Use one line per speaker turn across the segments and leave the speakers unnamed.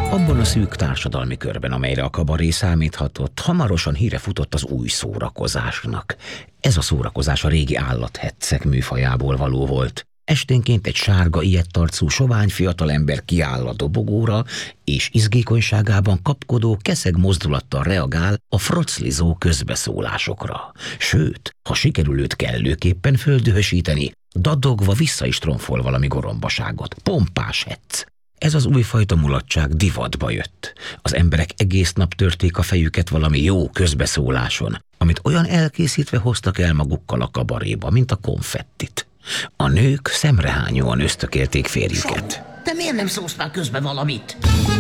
Abban a szűk társadalmi körben, amelyre a kabaré számíthatott, hamarosan híre futott az új szórakozásnak. Ez a szórakozás a régi állathetszek műfajából való volt. Esténként egy sárga, ijedtarcú, sovány fiatalember kiáll a dobogóra, és izgékonyságában kapkodó, keszeg mozdulattal reagál a froclizó közbeszólásokra. Sőt, ha sikerül őt kellőképpen földühösíteni, dadogva vissza is tromfol valami gorombaságot. Pompás hetsz. Ez az újfajta mulatság divatba jött. Az emberek egész nap törték a fejüket valami jó közbeszóláson, amit olyan elkészítve hoztak el magukkal a kabaréba, mint a konfettit. A nők szemrehányóan ösztökélték férjüket.
Samu, te miért nem szólsz már közbe valamit?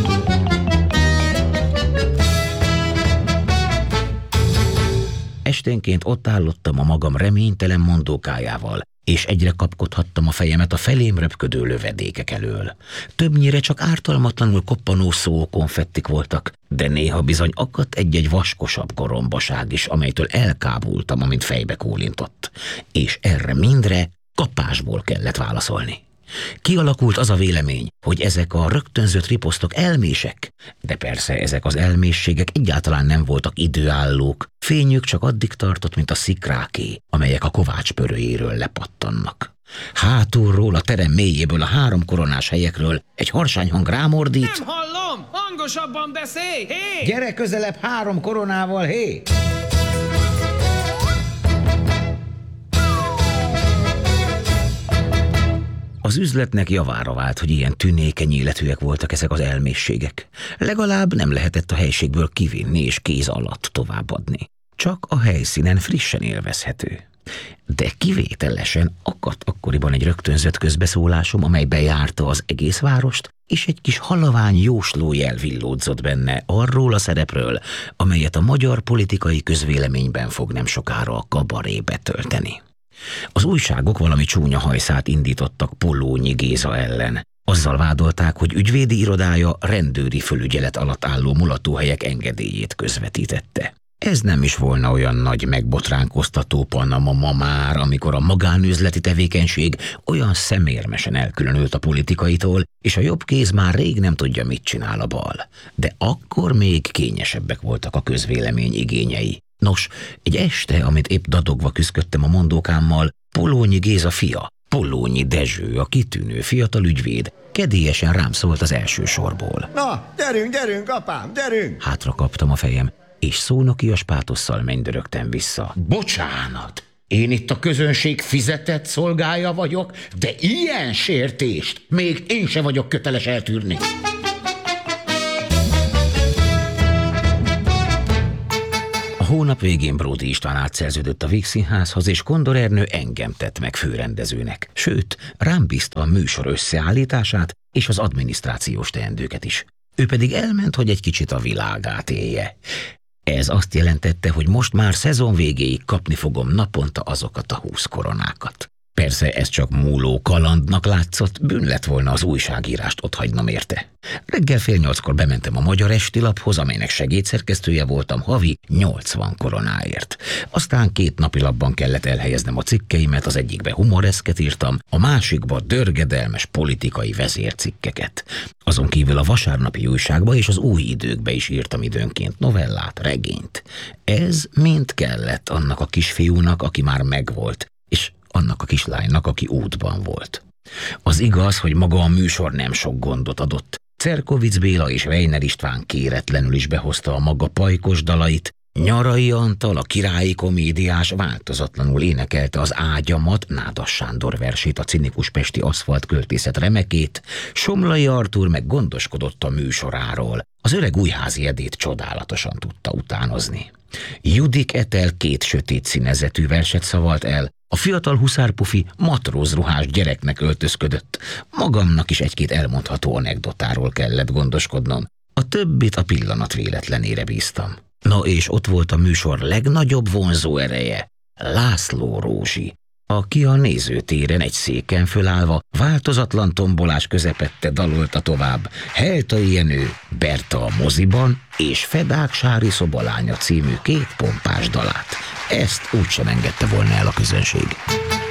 Esténként ott állottam a magam reménytelen mondókájával, és egyre kapkodhattam a fejemet a felém röpködő lövedékek elől. Többnyire csak ártalmatlanul koppanó szókonfettik voltak, de néha bizony akadt egy-egy vaskosabb gorombaság is, amelytől elkábultam, amint fejbe kólintott. És erre mindre kapásból kellett válaszolni. Kialakult az a vélemény, hogy ezek a rögtönzött riposztok elmések, de persze ezek az elmészségek egyáltalán nem voltak időállók, fényük csak addig tartott, mint a szikráké, amelyek a kovács pörőjéről lepattannak. Hátulról, a terem mélyéből, a 3 koronás helyekről egy harsányhang rámordít.
Nem hallom! Hangosabban beszélj! Hé!
Gyere közelebb 3 koronával, hé! Az üzletnek javára vált, hogy ilyen tünékeny életűek voltak ezek az elmészségek. Legalább nem lehetett a helységből kivinni és kéz alatt továbbadni. Csak a helyszínen frissen élvezhető. De kivételesen akadt akkoriban egy rögtönzött közbeszólásom, amely bejárta az egész várost, és egy kis halavány jóslójel villódzott benne arról a szerepről, amelyet a magyar politikai közvéleményben fog nem sokára a kabaré betölteni. Az újságok valami csúnya hajszát indítottak Pollónyi Géza ellen. Azzal vádolták, hogy ügyvédi irodája rendőri fölügyelet alatt álló mulatóhelyek engedélyét közvetítette. Ez nem is volna olyan nagy megbotránkoztató Panama ma már, amikor a magánüzleti tevékenység olyan szemérmesen elkülönült a politikaitól, és a jobb kéz már rég nem tudja, mit csinál a bal. De akkor még kényesebbek voltak a közvélemény igényei. Nos, egy este, amit épp dadogva küszködtem a mondókámmal, Pollónyi Géza fia, Pollónyi Dezső, a kitűnő fiatal ügyvéd, kedélyesen rám szólt az első sorból.
Na, gyerünk, apám, gyerünk!
Hátra kaptam a fejem, és szónokias pátosszal mennydörögtem vissza. Bocsánat! Én itt a közönség fizetett szolgája vagyok, de ilyen sértést még én se vagyok köteles eltűrni. A hónap végén Bródi István átszerződött a Vígszínházhoz, és Kondor Ernő engem tett meg főrendezőnek. Sőt, rám bízta a műsor összeállítását és az adminisztrációs teendőket is. Ő pedig elment, hogy egy kicsit a világát élje. Ez azt jelentette, hogy most már szezon végéig kapni fogom naponta azokat a 20 koronákat. Persze ez csak múló kalandnak látszott, bűn lett volna az újságírást otthagynom érte. Reggel 7:30-kor bementem a Magyar Esti Laphoz, amelynek segédszerkesztője voltam havi 80 koronáért. Aztán 2 napilapban kellett elhelyeznem a cikkeimet, az egyikbe humoreszket írtam, a másikba dörgedelmes politikai vezércikkeket. Azon kívül a Vasárnapi Újságba és az Új Időkbe is írtam időnként novellát, regényt. Ez mind kellett annak a kisfiúnak, aki már megvolt, és annak a kislánynak, aki útban volt. Az igaz, hogy maga a műsor nem sok gondot adott. Cerkovics Béla és Weiner István kéretlenül is behozta a maga pajkos dalait, Nyarai Antal, a királyi komédiás változatlanul énekelte az Ágyamat, Nádas Sándor versét, a cinikus pesti aszfalt költészet remekét, Somlai Artúr meg gondoskodott a műsoráról. Az öreg Újházi Edét csodálatosan tudta utánozni. Judik Etel 2 sötét színezetű verset szavalt el, a fiatal huszárpufi matrózruhás gyereknek öltözködött. Magamnak is 1-2 elmondható anekdotáról kellett gondoskodnom. A többit a pillanat véletlenére bíztam. Na és ott volt a műsor legnagyobb vonzó ereje, László Rózsi, aki a nézőtéren egy széken fölállva változatlan tombolás közepette dalolta tovább Heltai Jenő, Berta a moziban és Fedák Sári szobalánya című 2 pompás dalát. Ezt úgysem engedte volna el a közönség.